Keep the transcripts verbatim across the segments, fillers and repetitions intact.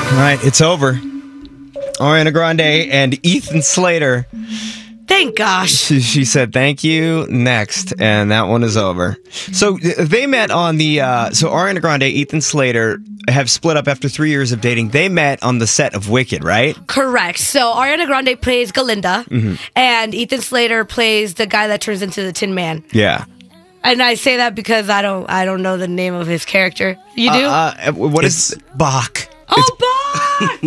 All right, it's over. Ariana Grande and Ethan Slater. Thank gosh. She, she said thank you. Next, and that one is over. So they met on the. Uh, so Ariana Grande, Ethan Slater have split up after three years of dating. They met on the set of Wicked, right? Correct. So Ariana Grande plays Galinda, mm-hmm. and Ethan Slater plays the guy that turns into the Tin Man. Yeah. And I say that because I don't. I don't know the name of his character. You do? Uh, uh, what it's is Bach? Oh, Bach!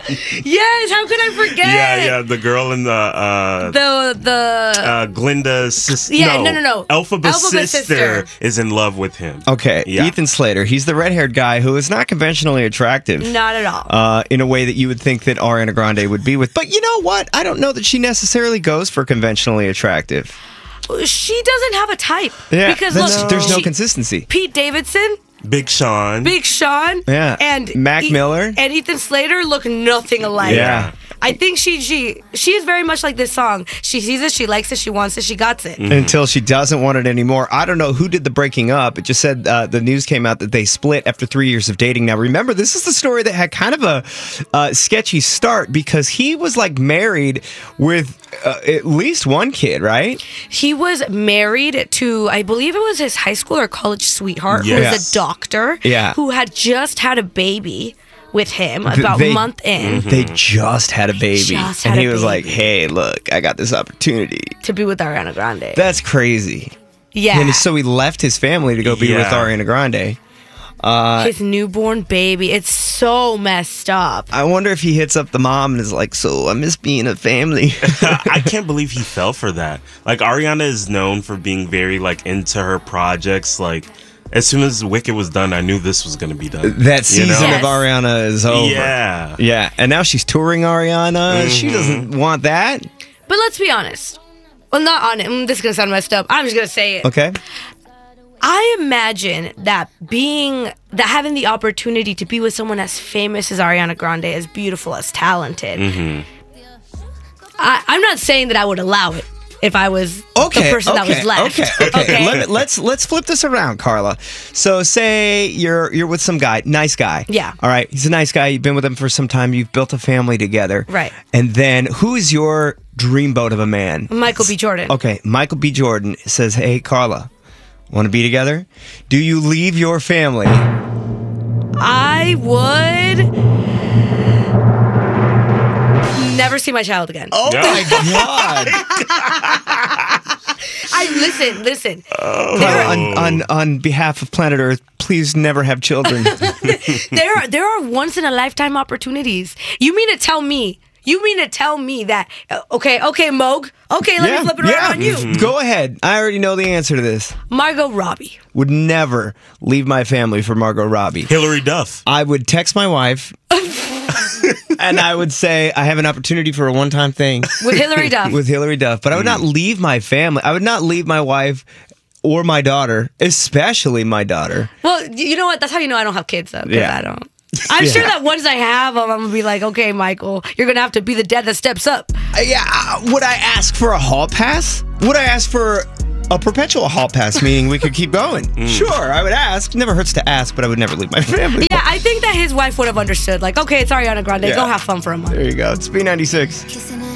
Yes, how could I forget? Yeah, yeah, the girl in the uh, the the uh, Glinda's sister. Yeah, no, no, no. Elphaba's Elphaba's sister, sister is in love with him. Okay, yeah. Ethan Slater. He's the red-haired guy who is not conventionally attractive. Not at all. Uh, in a way that you would think that Ariana Grande would be with. But you know what? I don't know that she necessarily goes for conventionally attractive. She doesn't have a type. Yeah, because look, no. there's no she, consistency. Pete Davidson. Big Sean. Big Sean. Yeah. And Mac e- Miller. And Ethan Slater look nothing alike. Yeah. I think she she she is very much like this song. She sees it, she likes it, she wants it, she got it. Mm-hmm. Until she doesn't want it anymore. I don't know who did the breaking up. It just said uh, the news came out that they split after three years of dating. Now, remember, this is the story that had kind of a uh, sketchy start because he was like married with uh, at least one kid, right? He was married to, I believe it was his high school or college sweetheart, who was Yes. a doctor, Yeah. who had just had a baby with him about They- a month in They just had a baby. just And had he a was like, baby. hey, look, I got this opportunity. to be with Ariana Grande. That's crazy. yeah. And so he left his family to go be with Yeah. Ariana Grande. Uh, his newborn baby. It's so messed up. I wonder if he hits up the mom and is like, so I miss being a family. I can't believe he fell for that. Like, Ariana is known for being very, like, into her projects. Like, as soon as Wicked was done, I knew this was going to be done. That season You know? Yes. of Ariana is over. Yeah. Yeah, and now she's touring Ariana. She doesn't want that. But let's be honest. Well, not on it. Mm, this is going to sound messed up. I'm just going to say it. Okay. I imagine that being, that having the opportunity to be with someone as famous as Ariana Grande, as beautiful, as talented, I, I'm not saying that I would allow it if I was Okay. the person okay, that was left. Okay. Okay. Let me, let's let's flip this around, Carla. So say you're you're with some guy, nice guy. Yeah. All right. He's a nice guy. You've been with him for some time. You've built a family together. Right. And then who is your dreamboat of a man? Michael B. Jordan. Okay. Michael B. Jordan says, "Hey, Carla, want to be together? Do you leave your family?" I would never see my child again. Oh Yeah. my God. I listen, listen. Carla, on, on on behalf of planet Earth, please never have children. There are there are once in a lifetime opportunities. You mean to tell me? You mean to tell me that? uh, Okay, okay, Moog. Okay, let me flip it around on you. Go ahead. I already know the answer to this. Margot Robbie. Would never leave my family for Margot Robbie. Hillary Duff. I would text my wife and I would say, I have an opportunity for a one-time thing With Hillary Duff. with Hillary Duff, but I would not leave my family. I would not leave my wife or my daughter, especially my daughter. Well, y- you know what? That's how you know I don't have kids, though. 'cause Yeah. I don't. I'm sure that once I have them, I'm going to be like, okay, Michael, you're going to have to be the dad that steps up. Uh, yeah, uh, would I ask for a hall pass? Would I ask for a perpetual hall pass, meaning we could keep going? Sure, I would ask. Never hurts to ask, but I would never leave my family. Yeah, I think that his wife would have understood. Like, okay, it's Ariana Grande. Yeah. Go have fun for a month. There you go. It's B ninety-six. Kissing